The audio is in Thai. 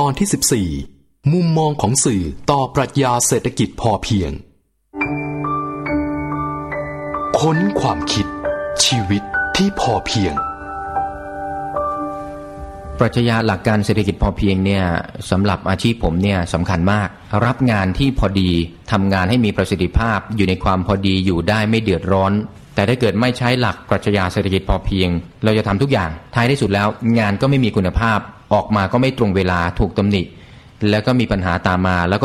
อนที่14มุมมองของสื่อต่อปรัชญาเศรษฐกิจพอเพียงค้นความคิดชีวิตที่พอเพียงปรัชญาหลักการเศรษฐกิจพอเพียงเนี่ยสำหรับอาชีพผมเนี่ยสำคัญมากรับงานที่พอดีทำงานให้มีประสิทธิภาพอยู่ในความพอดีอยู่ได้ไม่เดือดร้อนแต่ถ้าเกิดไม่ใช้หลักปรัชญาเศรษฐกิจพอเพียงเราจะทำทุกอย่างท้ายที่สุดแล้วงานก็ไม่มีคุณภาพออกมาก็ไม่ตรงเวลาถูกตำหนิแล้วก็มีปัญหาตามมาแล้วก็